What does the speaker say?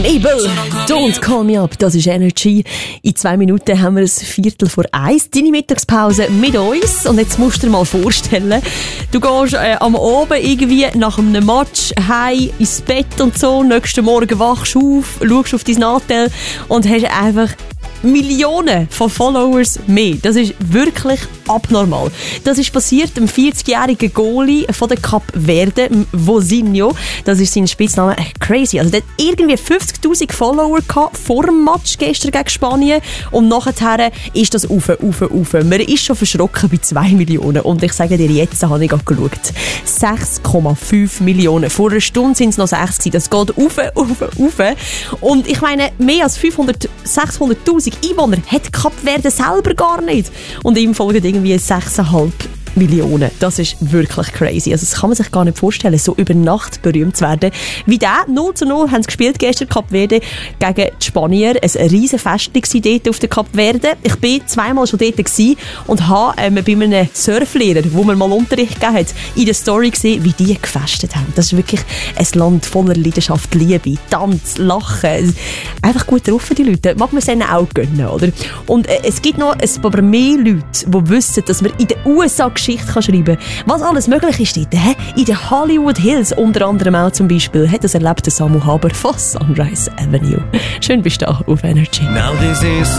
Mabel, don't call me up, das ist Energy. In 2 Minuten haben wir es 1:45. Deine Mittagspause mit uns. Und jetzt musst du dir mal vorstellen, du gehst am Abend irgendwie nach einem Match heim ins Bett und so. Nächsten Morgen wachst du auf, schaust auf dein Nattel und hast einfach Millionen von Followers mehr. Das ist wirklich abnormal. Das ist passiert dem 40-jährigen Goalie von der Kap Verde, Vozinho. Das ist sein Spitzname. Crazy. Also der hat irgendwie 50'000 Follower gehabt vor dem Match gestern gegen Spanien und nachher ist das rauf. Man ist schon verschrocken bei 2 Millionen und ich sage dir, jetzt habe ich gerade geschaut. 6,5 Millionen. Vor einer Stunde sind es noch 6 gewesen. Das geht rauf. Und ich meine, mehr als 600'000 Einwohner hat Kap Verde selber gar nicht. Und ihm folgen irgendwie 6,5 Millionen. Das ist wirklich crazy. Also das kann man sich gar nicht vorstellen, so über Nacht berühmt zu werden. Wie der 0:0 haben sie gespielt gestern, Kap Verde gegen die Spanier. Ein riesen Fest war dort auf der Kap Verde. Ich war 2-mal schon dort und habe bei einem Surflehrer, wo mir mal Unterricht gegeben hat, in der Story gesehen, wie die gefestet haben. Das ist wirklich ein Land voller Leidenschaft, Liebe, Tanz, Lachen. Einfach gut drauf, die Leute. Mag man es ihnen auch gönnen, oder? Und es gibt noch ein paar mehr Leute, die wissen, dass man in den USA Geschichte schreiben kann. Was alles möglich ist dort, in den Hollywood Hills unter anderem auch zum Beispiel, hat das erlebt der Samu Haber von Sunrise Avenue. Schön bist du da auf Energy. Now this is